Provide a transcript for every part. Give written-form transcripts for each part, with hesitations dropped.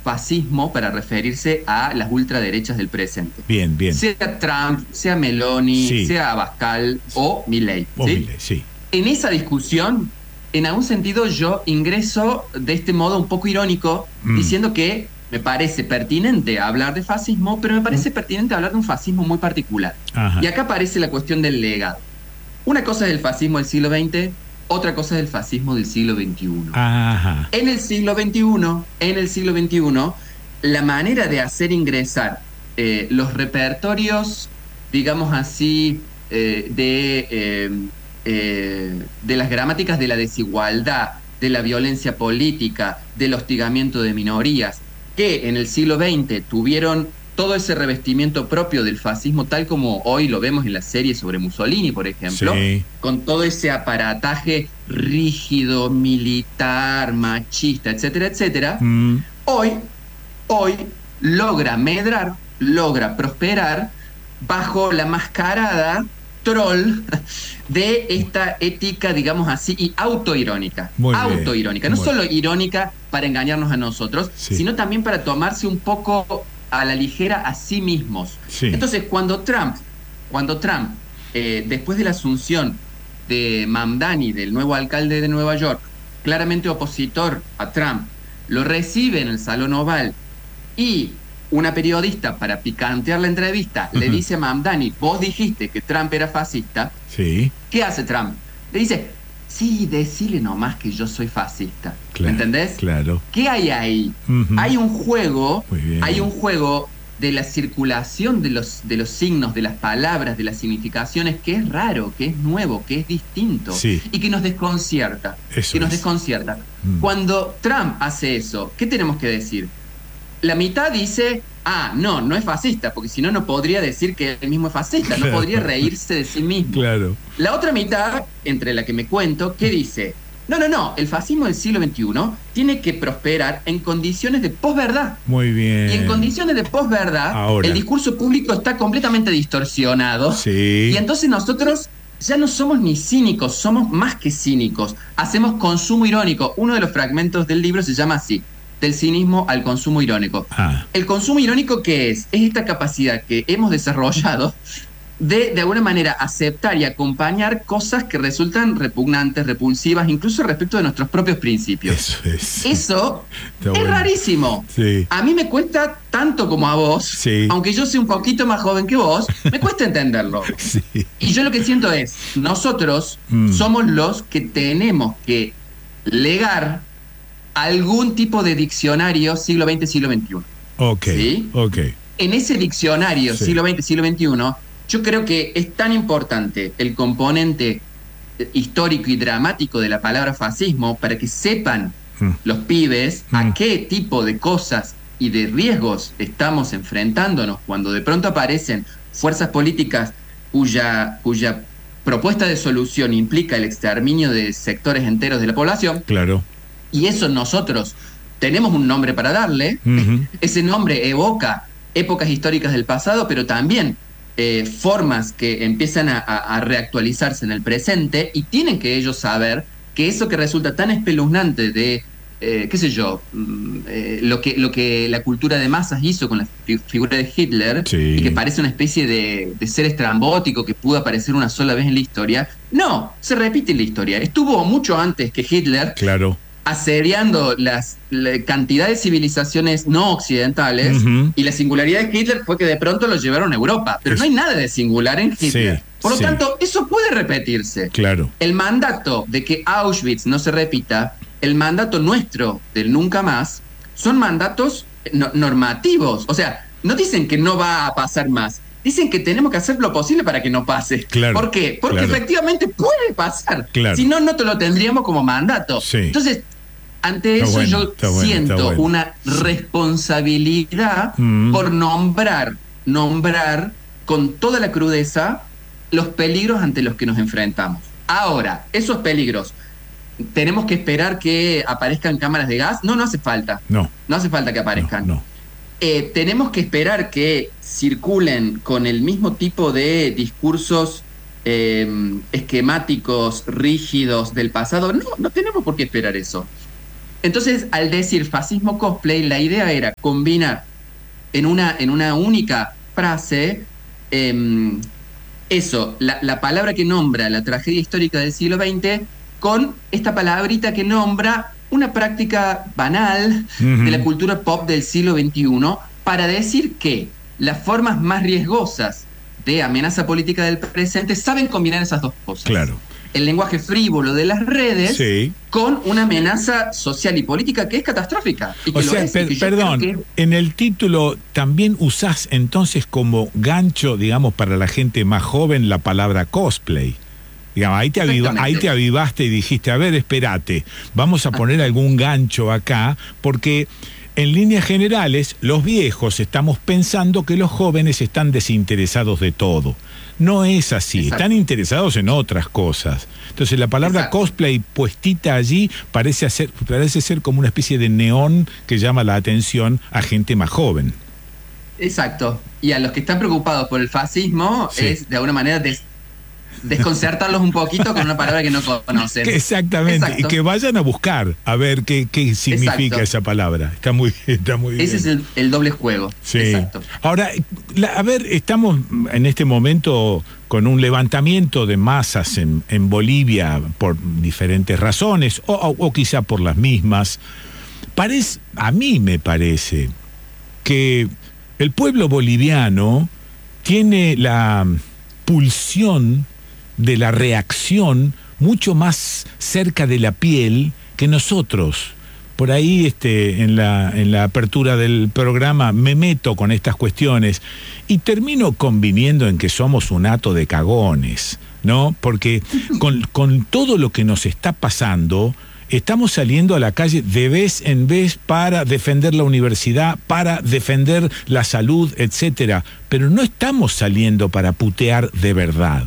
fascismo para referirse a las ultraderechas del presente. Bien, bien. Sea Trump, sea Meloni, Sí. sea Abascal o Milei. O ¿sí? Milei, sí. En esa discusión, en algún sentido, yo ingreso de este modo un poco irónico, diciendo que me parece pertinente hablar de fascismo, pero me parece pertinente hablar de un fascismo muy particular. Ajá. Y acá aparece la cuestión del legado. Una cosa es el fascismo del siglo XX, otra cosa es el fascismo del siglo XXI. Ajá. En el siglo XXI, la manera de hacer ingresar los repertorios, digamos así, de las gramáticas de la desigualdad, de la violencia política, del hostigamiento de minorías, que en el siglo XX tuvieron todo ese revestimiento propio del fascismo, tal como hoy lo vemos en la serie sobre Mussolini, por ejemplo, Sí. con todo ese aparataje rígido, militar, machista, etcétera, etcétera, hoy logra medrar, logra prosperar bajo la mascarada troll de esta ética, digamos así, y autoirónica. Muy bien. Autoirónica, no Muy solo irónica para engañarnos a nosotros, Sí. sino también para tomarse un poco a la ligera a sí mismos. Sí. Entonces, cuando Trump, después de la asunción de Mamdani, del nuevo alcalde de Nueva York, claramente opositor a Trump, lo recibe en el Salón Oval y una periodista, para picantear la entrevista, le dice a Mamdani: vos dijiste que Trump era fascista. Sí. ¿Qué hace Trump? Le dice: sí, decile nomás que yo soy fascista. Claro, ¿Me entendés? claro. ¿Qué hay ahí? Hay un juego, Muy bien. hay un juego de la circulación de los signos, de las palabras, de las significaciones, que es raro, que es nuevo, que es distinto, Sí. y que nos desconcierta. Eso es. Cuando Trump hace eso, ¿qué tenemos que decir? La mitad dice: no es fascista, porque si no, no podría decir que él mismo es fascista, no podría reírse de sí mismo. Claro. La otra mitad, entre la que me cuento, ¿qué dice? No, el fascismo del siglo XXI tiene que prosperar en condiciones de posverdad. Muy bien. Y en condiciones de posverdad, Ahora. el discurso público está completamente distorsionado. Sí. Y entonces nosotros ya no somos ni cínicos, somos más que cínicos. Hacemos consumo irónico. Uno de los fragmentos del libro se llama así: del cinismo al consumo irónico. El consumo irónico, ¿qué es? Es esta capacidad que hemos desarrollado de alguna manera aceptar y acompañar cosas que resultan repugnantes, repulsivas, incluso respecto de nuestros propios principios. Eso Está es bueno. rarísimo. Sí. A mí me cuesta tanto como a vos, Sí. aunque yo sea un poquito más joven que vos, me cuesta entenderlo. Sí. Y yo lo que siento es, nosotros somos los que tenemos que legar algún tipo de diccionario siglo XX, siglo XXI. Ok, ¿sí? ok. En ese diccionario siglo XX, siglo XXI, yo creo que es tan importante el componente histórico y dramático de la palabra fascismo para que sepan los pibes a qué tipo de cosas y de riesgos estamos enfrentándonos cuando de pronto aparecen fuerzas políticas cuya propuesta de solución implica el exterminio de sectores enteros de la población. Claro. Y eso nosotros tenemos un nombre para darle. Ese nombre evoca épocas históricas del pasado, pero también formas que empiezan a reactualizarse en el presente, y tienen que ellos saber que eso que resulta tan espeluznante de, qué sé yo, lo que la cultura de masas hizo con la figura de Hitler, y que parece una especie de ser estrambótico que pudo aparecer una sola vez en la historia, no, se repite en la historia. Estuvo mucho antes que Hitler. Claro. Asediando la cantidad de civilizaciones no occidentales, y la singularidad de Hitler fue que de pronto lo llevaron a Europa, pero no hay nada de singular en Hitler. Por lo tanto, eso puede repetirse. Claro. El mandato de que Auschwitz no se repita, el mandato nuestro del nunca más, son mandatos normativos. O sea, no dicen que no va a pasar más, dicen que tenemos que hacer lo posible para que no pase. Claro, ¿Por qué? Porque efectivamente puede pasar. Claro. Si no, no te lo tendríamos como mandato. Entonces, ante eso yo siento una responsabilidad por nombrar con toda la crudeza los peligros ante los que nos enfrentamos. Ahora, esos peligros, ¿tenemos que esperar que aparezcan cámaras de gas? No hace falta. No hace falta que aparezcan. Tenemos que esperar que circulen con el mismo tipo de discursos esquemáticos, rígidos del pasado. No tenemos por qué esperar eso. Entonces, al decir fascismo cosplay, la idea era combinar en una única frase eso, la palabra que nombra la tragedia histórica del siglo XX con esta palabrita que nombra una práctica banal de la cultura pop del siglo XXI para decir que las formas más riesgosas de amenaza política del presente saben combinar esas dos cosas. Claro. El lenguaje frívolo de las redes Sí. con una amenaza social y política que es catastrófica. Y que O sea, perdón, en el título también usás entonces como gancho, digamos, para la gente más joven la palabra cosplay. Digamos, ahí te avivaste y dijiste, a ver, espérate, vamos a poner algún gancho acá, porque en líneas generales los viejos estamos pensando que los jóvenes están desinteresados de todo. No es así, Exacto. Están interesados en otras cosas. Entonces la palabra Exacto. cosplay puestita allí parece ser como una especie de neón que llama la atención a gente más joven. Exacto. Y a los que están preocupados por el fascismo Sí. es de alguna manera desconcertarlos un poquito con una palabra que no conocen. Exactamente, Exacto. y que vayan a buscar a ver qué significa Exacto. esa palabra. Está muy bien. Ese es el doble juego. Sí. Exacto. Ahora, a ver, estamos en este momento con un levantamiento de masas en Bolivia por diferentes razones, o quizá por las mismas. A mí me parece que el pueblo boliviano tiene la pulsión de la reacción mucho más cerca de la piel que nosotros. Por ahí en la apertura del programa me meto con estas cuestiones y termino conviniendo en que somos un hato de cagones, ¿no? Porque con todo lo que nos está pasando, estamos saliendo a la calle de vez en vez para defender la universidad, para defender la salud, etcétera, pero no estamos saliendo para putear de verdad.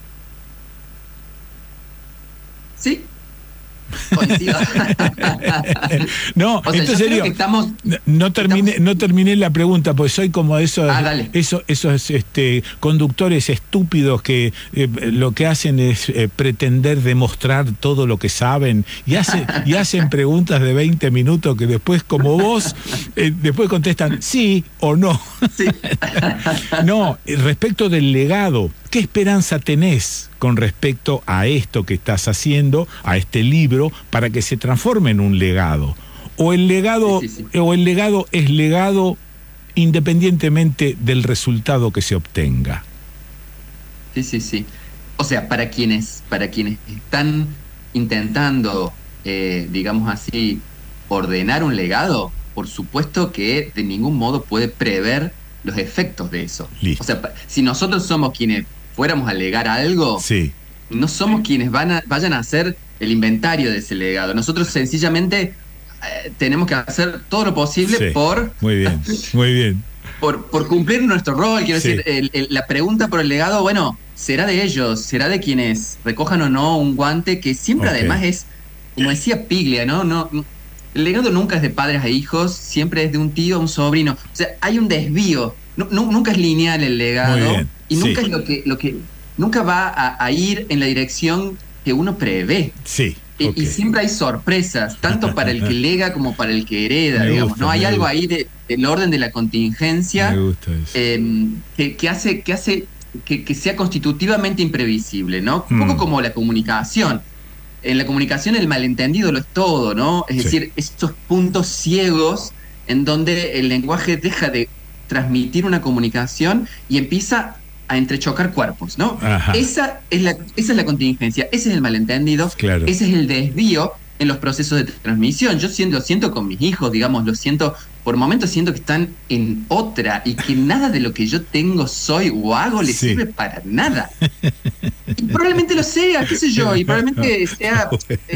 Sí. Coincido. No, O sea, entonces yo creo que estamos... no terminé la pregunta, pues soy como esos conductores estúpidos que lo que hacen es pretender demostrar todo lo que saben y hacen preguntas de 20 minutos que después, como vos, después contestan sí o no. Sí. No, respecto del legado, ¿qué esperanza tenés con respecto a esto que estás haciendo, a este libro, para que se transforme en un legado? ¿O el legado, o el legado es legado independientemente del resultado que se obtenga? Sí. O sea, para quienes están intentando, digamos así, ordenar un legado, por supuesto que de ningún modo puede prever los efectos de eso. Listo. O sea, si nosotros somos quienes fuéramos a legar algo, Sí. no somos quienes vayan a hacer el inventario de ese legado. Nosotros sencillamente tenemos que hacer todo lo posible Sí. por Muy bien. por cumplir nuestro rol. Quiero Sí. decir, la pregunta por el legado, bueno, será de ellos, será de quienes recojan o no un guante que siempre Ok. además es, como decía Piglia, ¿no? El legado nunca es de padres a hijos, siempre es de un tío a un sobrino. O sea, hay un desvío. Nunca es lineal el legado. Muy bien, Y nunca sí. es lo que nunca va a ir en la dirección que uno prevé. Sí. Ok. Y siempre hay sorpresas, tanto para el que lega como para el que hereda, Me digamos. gusta, ¿No? Hay me algo gusta. ahí del orden de la contingencia Me gusta eso. que hace que sea constitutivamente imprevisible, ¿no? Un poco como la comunicación. En la comunicación el malentendido lo es todo, ¿no? Es Sí. decir, estos puntos ciegos en donde el lenguaje deja de transmitir una comunicación y empieza a entrechocar cuerpos, ¿no? Ajá. Esa es la contingencia, ese es el malentendido, Claro. ese es el desvío en los procesos de transmisión. Yo lo siento con mis hijos, digamos, por momentos siento que están en otra y que nada de lo que yo tengo, soy o hago les Sí. sirve para nada. Y probablemente lo sea, qué sé yo, y probablemente sea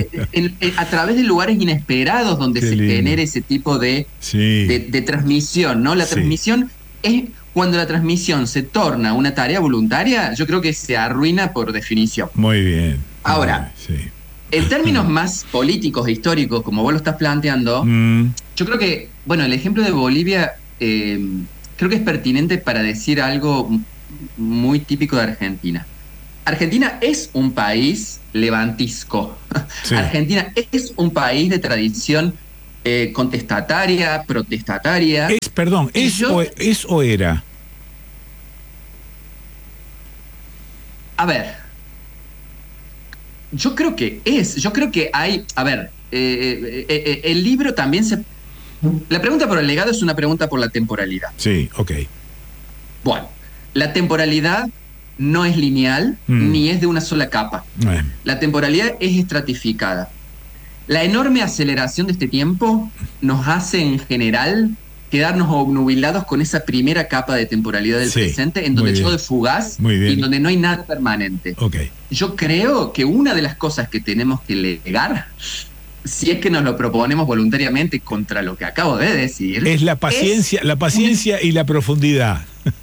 a través de lugares inesperados donde Qué se lindo. genere ese tipo de Sí. transmisión, ¿no? La Sí. transmisión es cuando la transmisión se torna una tarea voluntaria, yo creo que se arruina por definición. Muy bien. Ahora, Sí. En términos más políticos e históricos, como vos lo estás planteando, yo creo que, bueno, el ejemplo de Bolivia creo que es pertinente para decir algo muy típico de Argentina. Argentina es un país levantisco. Sí. Argentina es un país de tradición contestataria, protestataria. Perdón, ¿es o era? A ver, yo creo que hay, a ver, el libro también la pregunta por el legado es una pregunta por la temporalidad. Sí, ok. Bueno, la temporalidad no es lineal ni es de una sola capa. La temporalidad es estratificada. La enorme aceleración de este tiempo nos hace en general quedarnos obnubilados con esa primera capa de temporalidad del presente, en donde todo es fugaz y donde no hay nada permanente. Okay. Yo creo que una de las cosas que tenemos que legar, si es que nos lo proponemos voluntariamente contra lo que acabo de decir, es la paciencia, y la profundidad.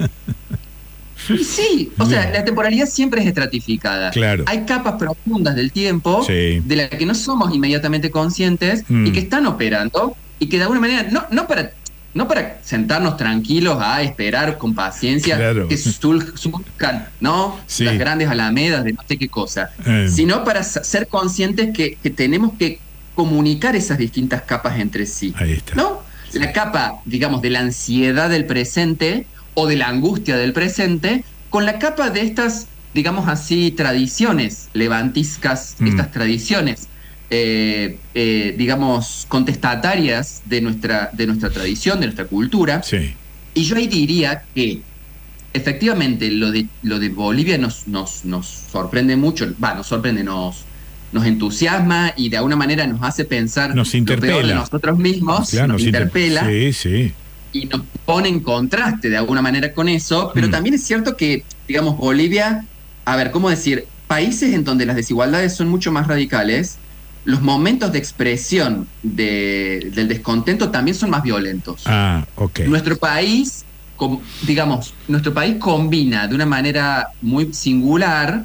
Sí, o sea, la temporalidad siempre es estratificada. Claro. Hay capas profundas del tiempo de las que no somos inmediatamente conscientes y que están operando y que de alguna manera, no para sentarnos tranquilos a esperar con paciencia que surjan, ¿no? Las grandes alamedas de no sé qué cosa, sino para ser conscientes que tenemos que comunicar esas distintas capas entre sí. Ahí está. ¿No? La capa, digamos, de la ansiedad del presente o de la angustia del presente, con la capa de estas, digamos así, tradiciones levantiscas, estas tradiciones, digamos, contestatarias de nuestra tradición, de nuestra cultura. Sí. Y yo ahí diría que, efectivamente, lo de Bolivia nos sorprende mucho, nos entusiasma y de alguna manera nos hace pensar nos interpela. Lo peor de nosotros mismos, claro, nos interpela. Sí. Y nos pone en contraste de alguna manera con eso, pero también es cierto que, digamos, Bolivia, a ver, ¿cómo decir? Países en donde las desigualdades son mucho más radicales, los momentos de expresión del descontento también son más violentos. Ok. Nuestro país combina de una manera muy singular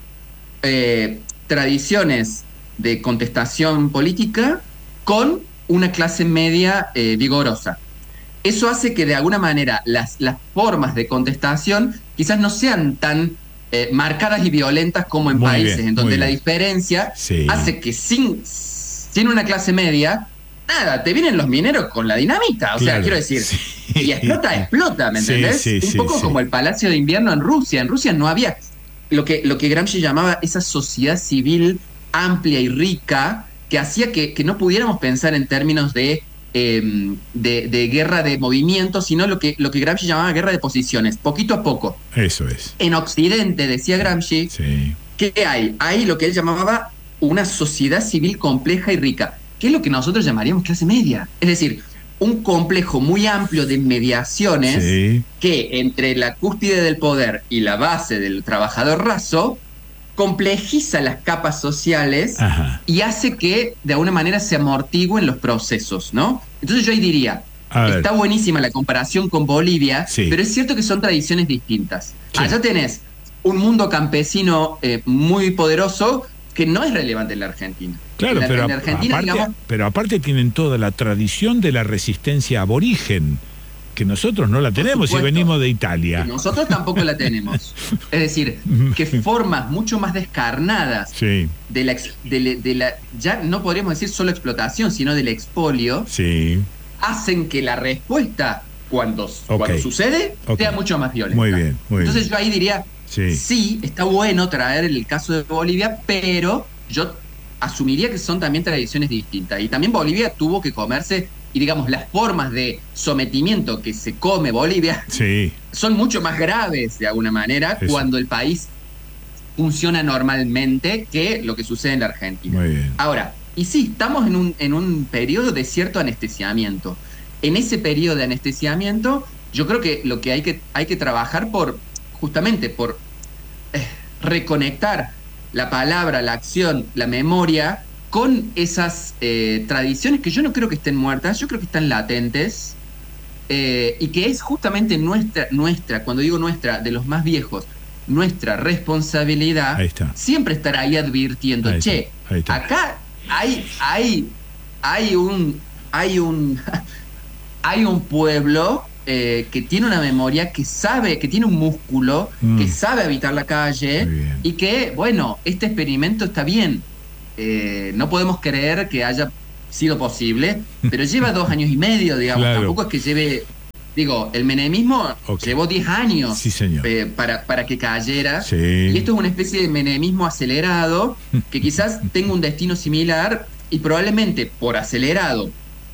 tradiciones de contestación política con una clase media vigorosa. Eso hace que de alguna manera las formas de contestación quizás no sean tan marcadas y violentas como en países en donde la diferencia hace que sin una clase media, nada, te vienen los mineros con la dinamita, o sea, quiero decir, y explota, ¿me entendés? Un poco como el Palacio de Invierno en Rusia. En Rusia no había lo que Gramsci llamaba esa sociedad civil amplia y rica que hacía que no pudiéramos pensar en términos de guerra de movimiento, sino lo que Gramsci llamaba guerra de posiciones, poquito a poco. Eso es. En Occidente, decía Gramsci, ¿qué hay? Hay lo que él llamaba una sociedad civil compleja y rica, que es lo que nosotros llamaríamos clase media. Es decir, un complejo muy amplio de mediaciones que entre la cúspide del poder y la base del trabajador raso complejiza las capas sociales y hace que de alguna manera se amortigüen los procesos, ¿no? Entonces yo ahí diría, está buenísima la comparación con Bolivia, pero es cierto que son tradiciones distintas. Allá tenés un mundo campesino muy poderoso que no es relevante en la Argentina. Claro, pero aparte tienen toda la tradición de la resistencia aborigen, que nosotros no la tenemos y venimos de Italia. Nosotros tampoco la tenemos. Es decir, que formas mucho más descarnadas de la ya no podríamos decir solo explotación, sino del expolio, hacen que la respuesta cuando sucede sea mucho más violenta. Muy bien. Entonces yo ahí diría, sí, está bueno traer el caso de Bolivia, pero yo asumiría que son también tradiciones distintas. Y también Bolivia tuvo que comerse, y digamos, las formas de sometimiento que se come Bolivia son mucho más graves de alguna manera cuando el país funciona normalmente que lo que sucede en la Argentina. Muy bien. Ahora, y sí, estamos en un periodo de cierto anestesiamiento. En ese periodo de anestesiamiento, yo creo que lo que hay que trabajar justamente por reconectar la palabra, la acción, la memoria con esas tradiciones que yo no creo que estén muertas, yo creo que están latentes, y que es justamente nuestra, cuando digo nuestra, de los más viejos, nuestra responsabilidad, siempre estar ahí advirtiendo, acá hay un pueblo que tiene una memoria, que sabe, que tiene un músculo, que sabe habitar la calle, y que, bueno, este experimento está bien. No podemos creer que haya sido posible, pero lleva 2 años y medio, digamos, claro. Tampoco es que lleve, digo, el menemismo llevó 10 años sí, señor. Para que cayera, sí. Y esto es una especie de menemismo acelerado, que quizás tenga un destino similar, y probablemente por acelerado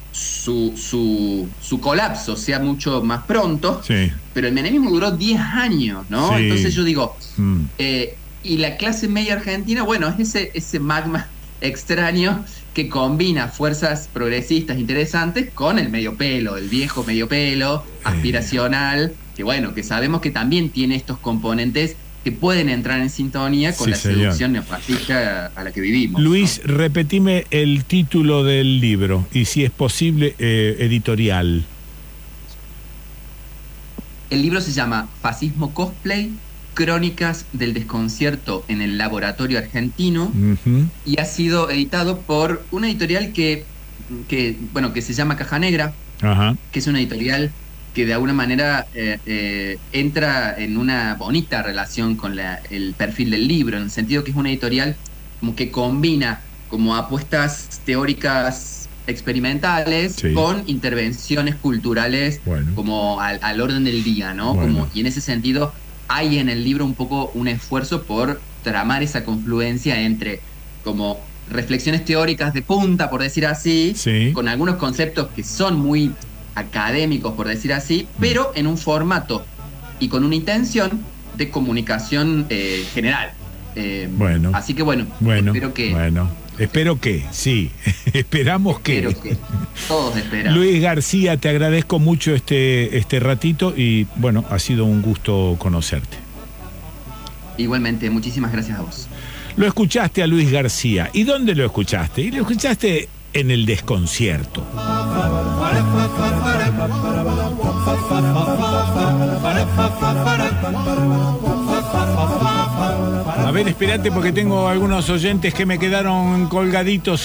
su colapso sea mucho más pronto, sí. Pero el menemismo duró 10 años, ¿no? Sí. Entonces yo digo, y la clase media argentina, bueno, es ese magma extraño que combina fuerzas progresistas interesantes con el medio pelo, el viejo medio pelo, aspiracional, que bueno, que sabemos que también tiene estos componentes que pueden entrar en sintonía con la seducción neofascista a la que vivimos. Luis, ¿no? Repetime el título del libro y, si es posible, editorial. El libro se llama Fascismo Cosplay, Crónicas del Desconcierto en el Laboratorio Argentino, y ha sido editado por una editorial que se llama Caja Negra, que es una editorial que de alguna manera entra en una bonita relación con el perfil del libro, en el sentido que es una editorial como que combina como apuestas teóricas experimentales, sí, con intervenciones culturales, bueno, como al orden del día, ¿no? Bueno. Y en ese sentido hay en el libro un poco un esfuerzo por tramar esa confluencia entre como reflexiones teóricas de punta, por decir así, sí, con algunos conceptos que son muy académicos, por decir así, pero en un formato y con una intención de comunicación general. Bueno. Así que bueno, espero que... Bueno. Espero que, sí, esperamos que. Espero que, todos esperamos. Luis García, te agradezco mucho este ratito y bueno, ha sido un gusto conocerte. Igualmente, muchísimas gracias a vos. Lo escuchaste a Luis García. ¿Y dónde lo escuchaste? Y lo escuchaste en El Desconcierto. A ver, espérate porque tengo algunos oyentes que me quedaron colgaditos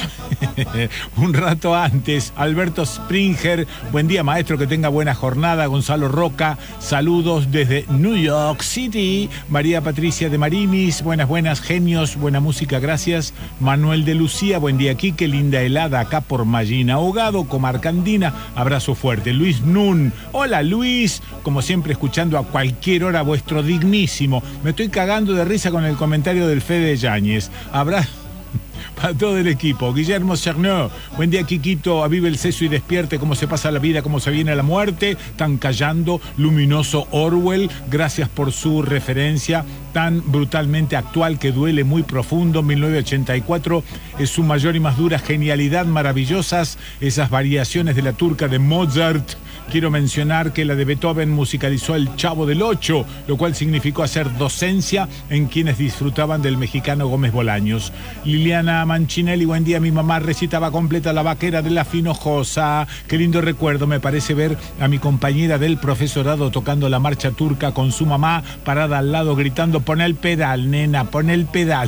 un rato antes. Alberto Springer, buen día maestro, que tenga buena jornada. Gonzalo Roca, saludos desde New York City. María Patricia de Marinis, buenas, genios, buena música, gracias. Manuel de Lucía, buen día aquí, qué linda helada acá por Mallina Ahogado, Comarca Andina, abrazo fuerte. Luis Nun, hola Luis, como siempre escuchando a cualquier hora vuestro dignísimo. Me estoy cagando de risa con el comentario del Fede Yáñez. Abrazo para todo el equipo. Guillermo Cernot, buen día Quiquito, avive el seso y despierte, cómo se pasa la vida, cómo se viene la muerte, tan callando, luminoso Orwell, gracias por su referencia tan brutalmente actual que duele muy profundo. 1984 es su mayor y más dura genialidad, maravillosas esas variaciones de la turca de Mozart. Quiero mencionar que la de Beethoven musicalizó El Chavo del Ocho, lo cual significó hacer docencia en quienes disfrutaban del mexicano Gómez Bolaños. Liliana Manchinelli, buen día, mi mamá recitaba completa La Vaquera de la Finojosa. Qué lindo recuerdo, me parece ver a mi compañera del profesorado tocando la marcha turca con su mamá parada al lado gritando: pon el pedal, nena, pon el pedal.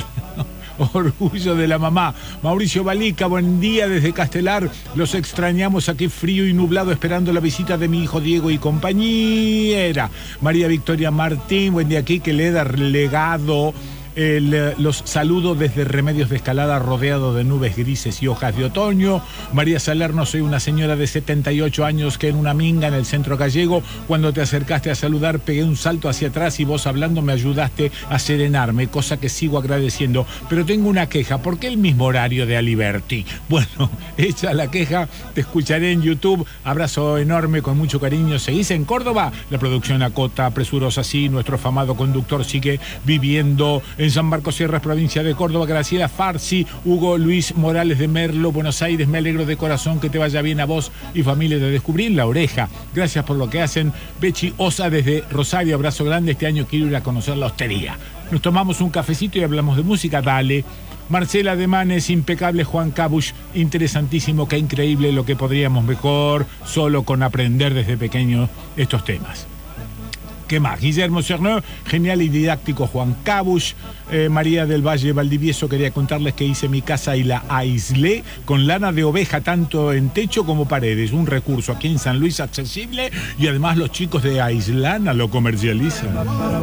Orgullo de la mamá. Mauricio Balica, buen día desde Castelar. Los extrañamos aquí frío y nublado esperando la visita de mi hijo Diego y compañera. María Victoria Martín, buen día aquí, que le da legado. Los saludo desde Remedios de Escalada, rodeado de nubes grises y hojas de otoño. María Salerno, soy una señora de 78 años que en una minga en el centro gallego, cuando te acercaste a saludar, pegué un salto hacia atrás y vos hablando me ayudaste a serenarme, cosa que sigo agradeciendo. Pero tengo una queja, ¿por qué el mismo horario de Aliberti? Bueno, hecha la queja, te escucharé en YouTube. Abrazo enorme, con mucho cariño. ¿Seguís en Córdoba? La producción acota, presurosa sí, nuestro afamado conductor sigue viviendo en San Marcos Sierras, provincia de Córdoba. Graciela Farsi, Hugo Luis Morales de Merlo, Buenos Aires. Me alegro de corazón, que te vaya bien a vos y familia de Descubrir La Oreja. Gracias por lo que hacen. Bechi Osa desde Rosario, abrazo grande. Este año quiero ir a conocer la hostería. Nos tomamos un cafecito y hablamos de música, dale. Marcela de Manes, impecable. Juan Cabush, interesantísimo, qué increíble lo que podríamos mejor solo con aprender desde pequeño estos temas. ¿Qué más? Guillermo Cernot, genial y didáctico Juan Cabush. María del Valle Valdivieso, quería contarles que hice mi casa y la aislé con lana de oveja, tanto en techo como paredes. Un recurso aquí en San Luis accesible, y además los chicos de Aislana lo comercializan.